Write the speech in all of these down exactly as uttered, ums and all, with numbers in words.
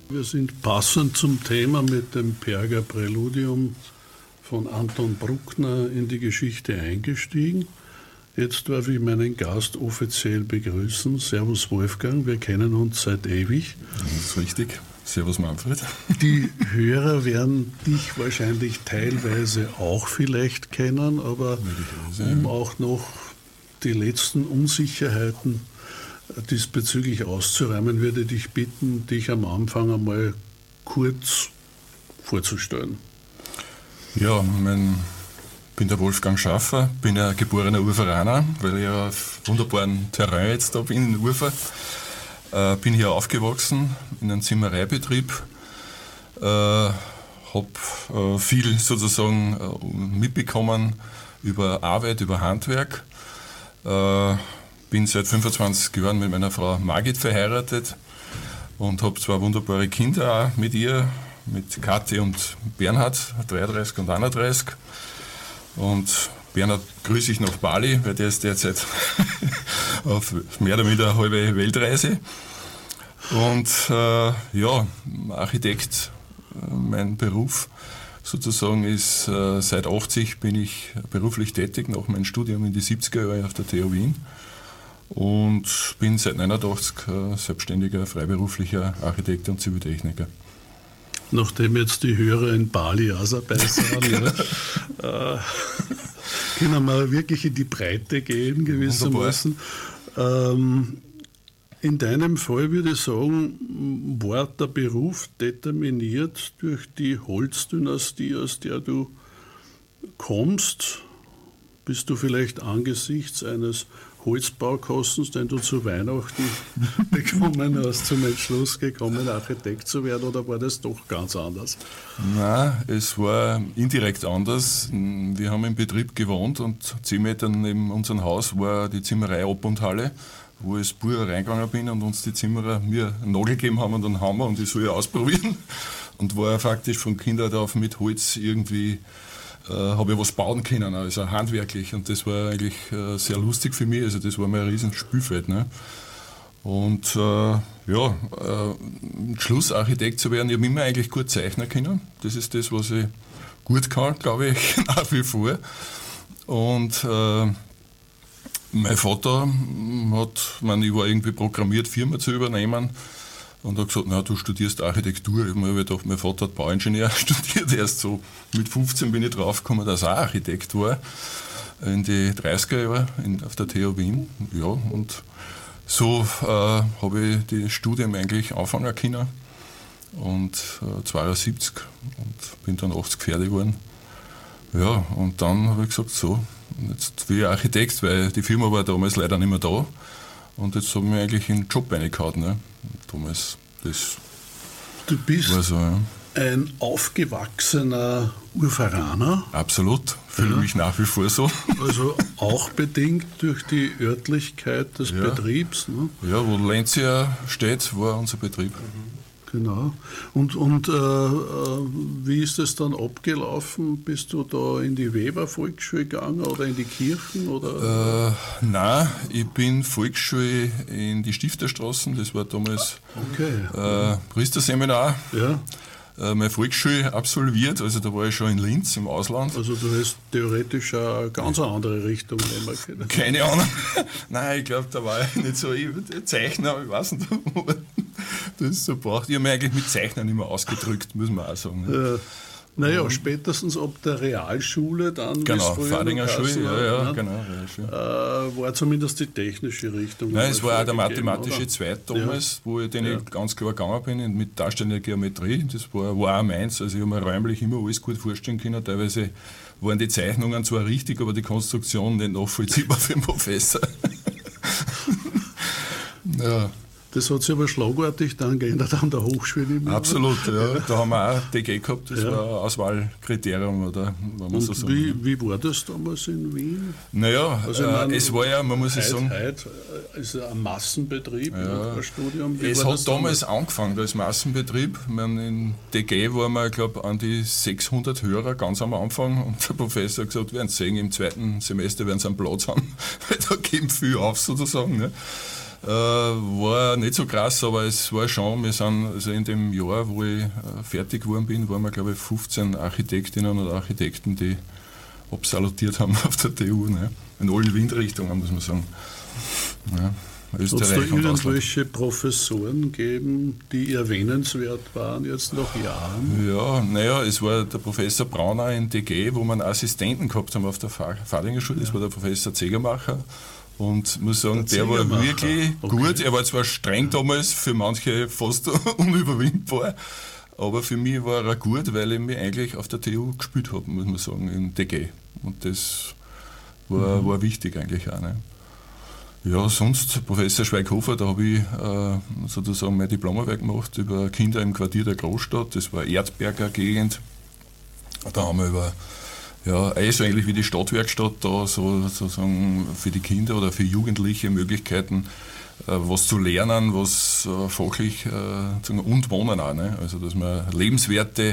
Wir sind passend zum Thema mit dem Perger Präludium von Anton Bruckner in die Geschichte eingestiegen. Jetzt darf ich meinen Gast offiziell begrüßen. Servus Wolfgang, wir kennen uns seit ewig. Das ist richtig. Servus Manfred. Die Hörer werden dich wahrscheinlich teilweise auch vielleicht kennen, aber um auch noch die letzten Unsicherheiten diesbezüglich auszuräumen, würde ich dich bitten, dich am Anfang einmal kurz vorzustellen. Ja, mein Ich bin der Wolfgang Schaffer, bin ein geborener Urveraner, weil ich ja auf wunderbaren Terrain jetzt da bin in Urfa. Äh, bin hier aufgewachsen in einem Zimmereibetrieb, äh, habe äh, viel sozusagen äh, mitbekommen über Arbeit, über Handwerk. Äh, bin seit fünfundzwanzig Jahren mit meiner Frau Margit verheiratet und habe zwei wunderbare Kinder auch mit ihr, mit Kathi und Bernhard, dreiunddreißig und einunddreißig. Und Bernhard grüße ich nach Bali, weil der ist derzeit auf mehr oder minder eine halbe Weltreise. Und äh, ja, Architekt, äh, mein Beruf sozusagen ist, äh, seit achtzig bin ich beruflich tätig, nach meinem Studium in die siebziger Jahre auf der T H Wien. Und bin seit neunundachtzig äh, selbstständiger, freiberuflicher Architekt und Ziviltechniker. Nachdem jetzt die Hörer in Bali auch dabei sind, ja, äh, können wir wirklich in die Breite gehen gewissermaßen. Ähm, in deinem Fall würde ich sagen, war der Beruf determiniert durch die Holzdynastie, aus der du kommst? Bist du vielleicht angesichts eines Holzbaukostens, den du zu Weihnachten bekommen hast, zum Entschluss gekommen, Architekt zu werden, oder war das doch ganz anders? Nein, es war indirekt anders. Wir haben im Betrieb gewohnt und zehn Meter neben unserem Haus war die Zimmerei Ab- und Halle, wo ich als Bauer reingegangen bin und uns die Zimmerer mir einen Nagel gegeben haben und einen Hammer und ich soll ja ausprobieren. Und war faktisch von Kindern auf mit Holz irgendwie Äh, habe ich was bauen können, also handwerklich, und das war eigentlich äh, sehr lustig für mich, also das war mein riesen Spielfeld. Ne? Und äh, ja, äh, Schlussarchitekt zu werden, ich habe immer eigentlich gut zeichnen können, das ist das, was ich gut kann, glaube ich, nach wie vor. Und äh, mein Vater hat, ich meine, ich war irgendwie programmiert, Firma zu übernehmen, und hat gesagt, na, du studierst Architektur. Ich habe mir gedacht, mein Vater hat Bauingenieur studiert. Erst so mit fünfzehn bin ich draufgekommen, dass er auch Architekt war. In die dreißiger Jahre in, auf der T H Wien. Ja, und so äh, habe ich das Studium eigentlich anfangen können. Und äh, zweiundsiebzig und bin dann achtzig fertig geworden. Ja, und dann habe ich gesagt, so, jetzt will ich Architekt, weil die Firma war damals leider nicht mehr da. Und jetzt habe ich mir eigentlich in den Job reingehauen. Ne? Damals, das du bist war so, ja. Ein aufgewachsener Urveraner. Absolut, fühle ja. mich nach wie vor so. Also auch bedingt durch die Örtlichkeit des ja. Betriebs. Ne? Ja, wo Lenzia steht, war unser Betrieb. Mhm. Genau. Und, und äh, wie ist es dann abgelaufen? Bist du da in die Weber-Volksschule gegangen oder in die Kirchen? Oder? Äh, nein, ich bin Volksschule in die Stifterstraßen, das war damals okay. äh, Priesterseminar. Ja. Äh, meine Volksschule absolviert, also da war ich schon in Linz im Ausland. Also du hast theoretisch eine ganz andere Richtung nehmen können. Keine Ahnung. Nein, ich glaube, da war ich nicht so ich Zeichner, aber ich weiß nicht, wo man das so braucht. Ich habe mich eigentlich mit Zeichnern immer ausgedrückt, muss man auch sagen. Ne? Ja. Naja, um, spätestens ab der Realschule dann. Genau, Fadinger Schule, ja, ja, ne? genau. Äh, war zumindest die technische Richtung. Nein, es war auch der mathematische Zweit damals, ja. wo ich den ja. ganz klar gegangen bin, mit darstellender Geometrie. Das war, war auch meins. Also ich habe mir räumlich immer alles gut vorstellen können. Teilweise waren die Zeichnungen zwar richtig, aber die Konstruktion nicht nachvollziehbar für den Professor. ja. Das hat sich aber schlagartig dann geändert an der Hochschule. Absolut, ja. Da haben wir auch D G gehabt, das ja. war ein Auswahlkriterium. Oder, wenn man so sagen. Wie, wie war das damals in Wien? Naja, also äh, meine, es war ja, man muss es sagen... Heute ist ein Massenbetrieb, ja. ein Studium. Wie es hat damals, damals angefangen als Massenbetrieb. Ich meine, in D G waren wir, glaube ich, an die sechshundert Hörer ganz am Anfang, und der Professor hat gesagt, wir werden sehen, im zweiten Semester werden sie einen Platz haben, weil da geben viel auf sozusagen. Ne? Äh, war nicht so krass, aber es war schon, wir sind also in dem Jahr, wo ich äh, fertig geworden bin, waren wir glaube ich fünfzehn Architektinnen und Architekten, die absolutiert haben auf der T U, ne? In allen Windrichtungen, muss man sagen. Ja, Hat es da irgendwelche Professoren gegeben, die erwähnenswert waren jetzt nach Jahren? Ja, naja, es war der Professor Brauner in D G, wo wir einen Assistenten gehabt haben auf der Fadinger Schule, das war der Professor Zegermacher. Und muss sagen, der, der war wirklich okay. gut. Er war zwar streng damals, für manche fast unüberwindbar, aber für mich war er gut, weil ich mich eigentlich auf der T U gespielt habe, muss man sagen, in D G. Und das war, mhm. war wichtig eigentlich auch. Ne? Ja, sonst Professor Schweighofer, da habe ich äh, sozusagen meine Diplomarbeit gemacht über Kinder im Quartier der Großstadt. Das war Erzberger Gegend. Da haben wir über Ja, also eigentlich wie die Stadtwerkstatt da so, sozusagen für die Kinder oder für Jugendliche Möglichkeiten, äh, was zu lernen, was äh, fachlich äh, und Wohnen auch. Ne? Also dass man lebenswerte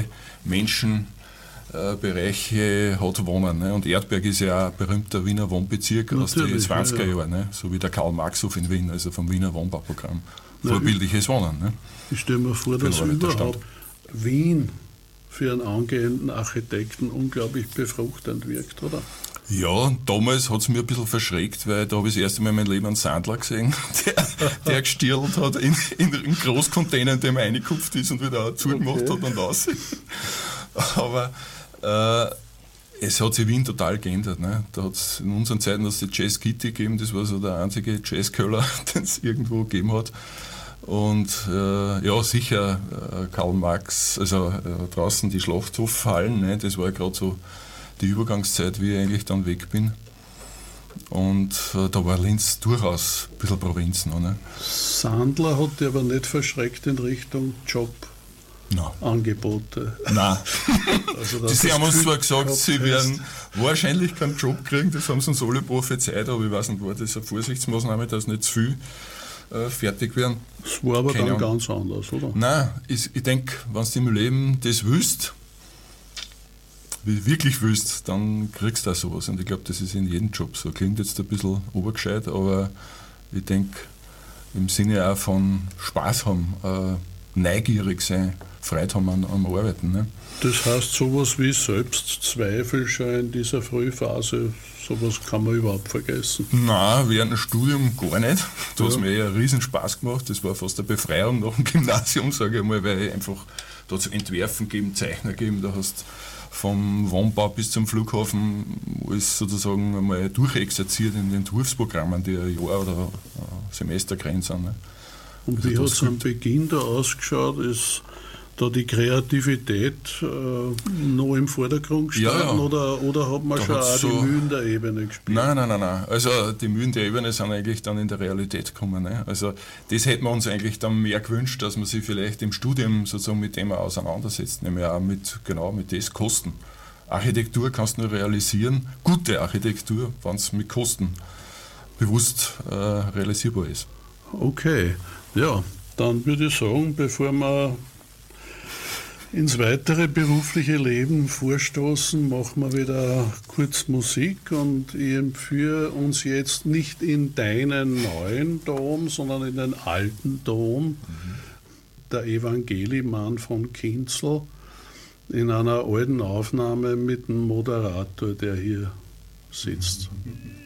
Menschenbereiche äh, hat, Wohnen. Ne? Und Erdberg ist ja ein berühmter Wiener Wohnbezirk aus den zwanziger Jahren, ja. Ne? So wie der Karl-Marx-Hof in Wien, also vom Wiener Wohnbauprogramm. Vorbildliches Wohnen. Ne? Ich stelle mir vor, dass überhaupt Wien für einen angehenden Architekten unglaublich befruchtend wirkt, oder? Ja, damals hat es mir ein bisschen verschreckt, weil da habe ich das erste Mal in meinem Leben einen Sandler gesehen, der, der gestirlt hat in, in einem Großcontainer, in dem er reingekupft ist und wieder zugemacht okay. hat und raus. Aber äh, es hat sich Wien total geändert. Ne? Da hat es in unseren Zeiten das die Jazz Kitty gegeben, das war so der einzige Jazzköller, den es irgendwo gegeben hat. Und äh, ja, sicher äh, Karl Marx, also äh, draußen die Schlachthofhallen, ne, das war ja gerade so die Übergangszeit, wie ich eigentlich dann weg bin. Und äh, da war Linz durchaus ein bisschen Provinz noch. Ne? Sandler hat dich aber nicht verschreckt in Richtung Jobangebote. Nein. Also sie haben uns zwar gesagt, sie werden wahrscheinlich keinen Job kriegen, das haben sie uns alle prophezeit, aber ich weiß nicht, war das eine Vorsichtsmaßnahme, dass nicht zu viel äh, fertig werden. Das war aber Keine dann Ahnung. Ganz anders, oder? Nein, ich, ich denke, wenn du im Leben das willst, wirklich willst, dann kriegst du auch sowas. Und ich glaube, das ist in jedem Job so. Klingt jetzt ein bisschen obergescheit, aber ich denke, im Sinne auch von Spaß haben, äh, neugierig sein, Freude haben am, am Arbeiten. Ne? Das heißt, sowas wie Selbstzweifel schon in dieser Frühphase, sowas kann man überhaupt vergessen? Nein, während dem Studium gar nicht. Da ja. hat mir ja riesen Spaß gemacht. Das war fast eine Befreiung nach dem Gymnasium, sage ich mal, weil ich einfach da zu entwerfen geben, Zeichner geben, da hast vom Wohnbau bis zum Flughafen alles sozusagen einmal durchexerziert in den Entwurfsprogrammen, die ein Jahr oder ein Semester sind. Ne? Und also wie hat es am Beginn da ausgeschaut? Ist da die Kreativität äh, noch im Vordergrund gestanden ja, ja. Oder, oder hat man da schon auch so die Mühen der Ebene gespielt? Nein, nein, nein, nein. Also die Mühen der Ebene sind eigentlich dann in der Realität gekommen. Ne? Also das hätten wir uns eigentlich dann mehr gewünscht, dass man sich vielleicht im Studium sozusagen mit dem auseinandersetzt, nämlich auch mit, genau mit das Kosten. Architektur kannst du nur realisieren, gute Architektur, wenn es mit Kosten bewusst äh, realisierbar ist. Okay, ja, dann würde ich sagen, bevor wir ins weitere berufliche Leben vorstoßen, machen wir wieder kurz Musik und ich empfehle uns jetzt nicht in deinen neuen Dom, sondern in den alten Dom, mhm. der Evangelimann von Kinzl, in einer alten Aufnahme mit dem Moderator, der hier sitzt. Mhm.